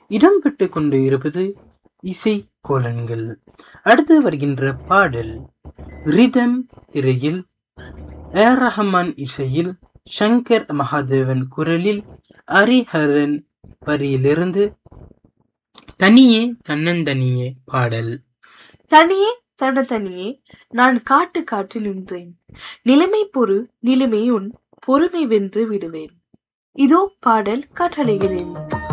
இடம்பெற்று கொண்டு இருப்பது இசை கோலன்கள். அடுத்து வருகின்ற பாடல் ரிதம் திரையில் ஏர் ரஹ்மான் இசையில் சங்கர் மகாதேவன் குரலில் ஹரிஹரன் வரியிலிருந்து தனியே தன்னந்தனியே பாடல். தனியே தனியே நான் காட்டு காட்டு நின்றேன், நிலைமை பொறு நிலைமை உன் பொறுமை வென்று விடுவேன். இதோ பாடல் காற்றலைகிறேன்.